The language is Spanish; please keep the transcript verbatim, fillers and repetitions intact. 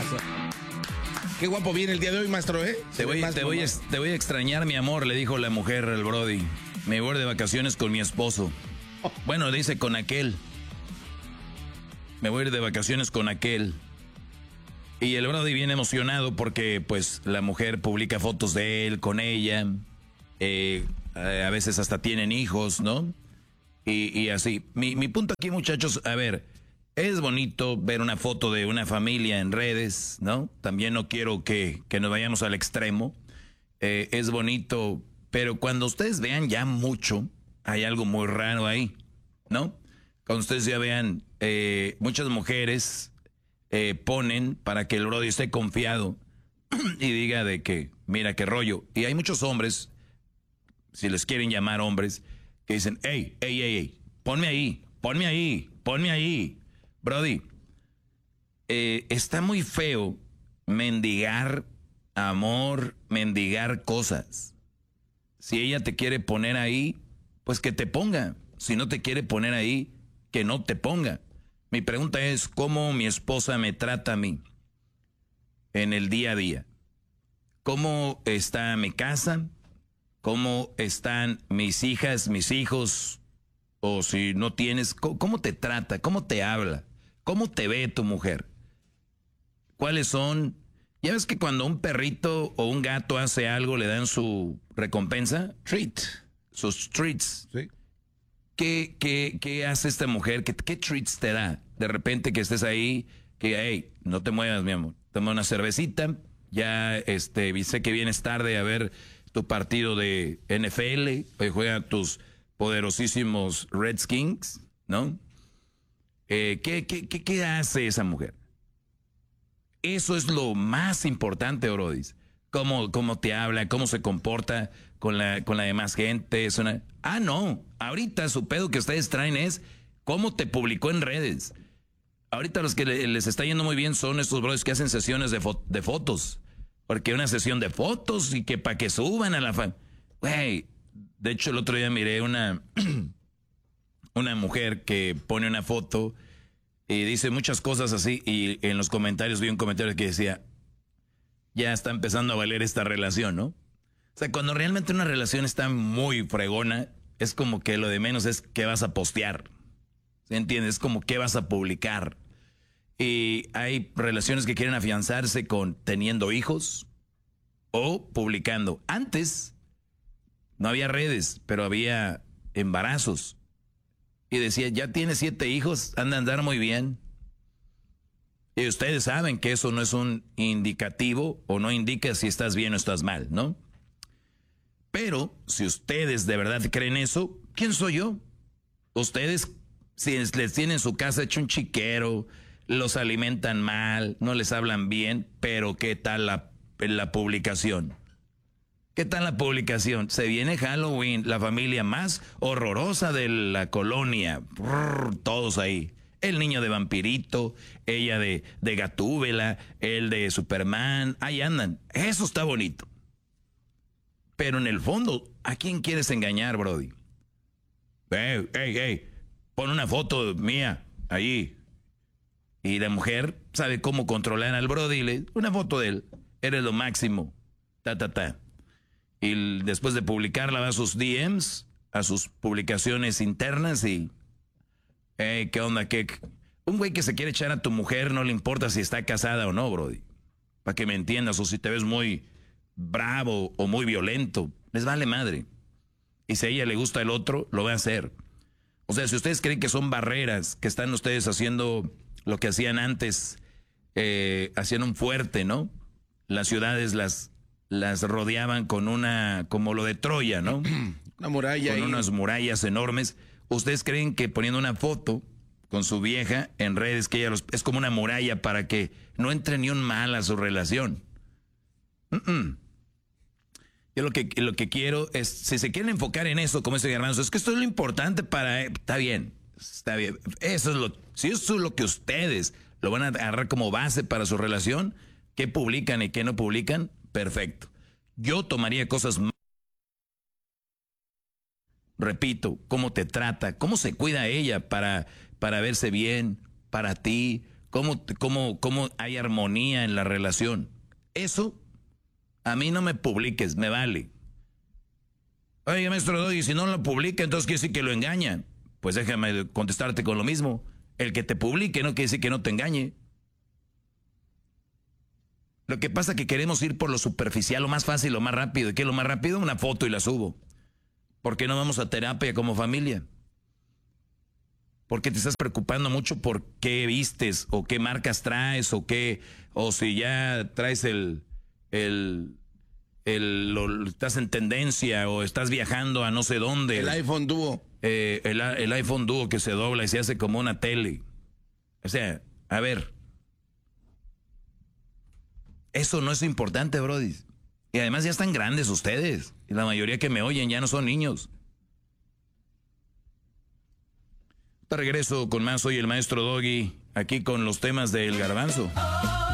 Qué guapo viene el día de hoy, maestro, ¿eh? Te voy, te, voy a, te voy a extrañar, mi amor, le dijo la mujer al Brody. Me voy de vacaciones con mi esposo. Bueno, dice con aquel. Me voy a ir de vacaciones con aquel. Y el Brody viene emocionado porque, pues, la mujer publica fotos de él con ella. Eh, a veces hasta tienen hijos, ¿no? Y, y así. Mi, mi punto aquí, muchachos, a ver, es bonito ver una foto de una familia en redes, ¿no? También no quiero que, que nos vayamos al extremo. Eh, es bonito, pero cuando ustedes vean ya mucho, hay algo muy raro ahí, ¿no? Cuando ustedes ya vean, eh, muchas mujeres eh, ponen para que el Brody esté confiado y diga de que, mira qué rollo. Y hay muchos hombres, si les quieren llamar hombres, que dicen, hey, hey, hey, hey, ponme ahí, ponme ahí, ponme ahí. Brody, eh, está muy feo mendigar amor, mendigar cosas. Si ella te quiere poner ahí, pues que te ponga. Si no te quiere poner ahí, que no te ponga. Mi pregunta es, ¿cómo mi esposa me trata a mí en el día a día? ¿Cómo está mi casa? ¿Cómo están mis hijas, mis hijos? O si no tienes, ¿cómo te trata? ¿Cómo te habla? ¿Cómo te ve tu mujer? ¿Cuáles son? ¿Ya ves que cuando un perrito o un gato hace algo le dan su recompensa? Treat. Sus treats. Sí. ¿Qué, qué, qué hace esta mujer? ¿Qué, ¿Qué treats te da? De repente que estés ahí, que, hey, no te muevas, mi amor. Toma una cervecita. Ya este, sé que vienes tarde a ver tu partido de N F L. Hoy juegan tus poderosísimos Redskins, ¿no? Eh, ¿qué, qué, qué, ¿Qué hace esa mujer? Eso es lo más importante, Brodis. Cómo, cómo te habla, cómo se comporta con la, con la demás gente. Es una... Ah, no. Ahorita su pedo que ustedes traen es cómo te publicó en redes. Ahorita los que le, les está yendo muy bien son estos brodis que hacen sesiones de, fo de fotos. Porque una sesión de fotos y que para que suban a la fan. Güey, de hecho el otro día miré una, una mujer que pone una foto y dice muchas cosas así, y en los comentarios vi un comentario que decía, ya está empezando a valer esta relación, ¿no? O sea, cuando realmente una relación está muy fregona, es como que lo de menos es qué vas a postear. ¿Se entiende? Es como qué vas a publicar. Y hay relaciones que quieren afianzarse con teniendo hijos o publicando. Antes no había redes, pero había embarazos. Y decía, ya tiene siete hijos, anda a andar muy bien. Y ustedes saben que eso no es un indicativo o no indica si estás bien o estás mal, ¿no? Pero si ustedes de verdad creen eso, ¿quién soy yo? Ustedes, si les tienen su casa hecho un chiquero, los alimentan mal, no les hablan bien, pero ¿qué tal la, la publicación? ¿Qué tal la publicación? Se viene Halloween, la familia más horrorosa de la colonia. Brrr, todos ahí. El niño de vampirito, ella de, de Gatúbela, el de Superman. Ahí andan. Eso está bonito. Pero en el fondo, ¿a quién quieres engañar, Brody? Hey, hey, hey, pon una foto mía ahí. Y la mujer sabe cómo controlar al Brody. Le, una foto de él. Eres lo máximo. Ta, ta, ta. Y después de publicarla va a sus D Ms, a sus publicaciones internas y... Hey, ¿qué onda? ¿Qué? Un güey que se quiere echar a tu mujer no le importa si está casada o no, Brody. Para que me entiendas, o si te ves muy bravo o muy violento. Les vale madre. Y si a ella le gusta el otro, lo va a hacer. O sea, si ustedes creen que son barreras, que están ustedes haciendo lo que hacían antes, eh, hacían un fuerte, ¿no? Las ciudades las... las rodeaban con una, como lo de Troya, ¿no? Una muralla. Con ahí. unas murallas enormes. ¿Ustedes creen que poniendo una foto con su vieja en redes, que ella los, es como una muralla para que no entre ni un mal a su relación? Mm -mm. Yo lo que, lo que quiero es, si se quieren enfocar en eso, como dice Garbanzo, es que esto es lo importante para... Está bien, está bien. Eso es lo, si eso es lo que ustedes lo van a agarrar como base para su relación, qué publican y qué no publican, perfecto. Yo tomaría cosas más. Repito, cómo te trata, cómo se cuida ella para, para verse bien, para ti, cómo, cómo, cómo hay armonía en la relación. Eso, a mí no me publiques, me vale. Oye, maestro Doggy, si no lo publica, entonces quiere decir que lo engaña. Pues déjame contestarte con lo mismo. El que te publique no quiere decir que no te engañe. Lo que pasa es que queremos ir por lo superficial, lo más fácil, lo más rápido. ¿Y qué es lo más rápido? Una foto y la subo. ¿Por qué no vamos a terapia como familia? Porque te estás preocupando mucho por qué vistes, o qué marcas traes, o qué, o si ya traes el, el, el, lo, estás en tendencia, o estás viajando a no sé dónde. El iPhone Duo. Eh, el, el iPhone Duo que se dobla y se hace como una tele. O sea, a ver. Eso no es importante, brody. Y además ya están grandes ustedes. Y la mayoría que me oyen ya no son niños. Te regreso con más. Soy el maestro Doggy, aquí con los temas del garbanzo.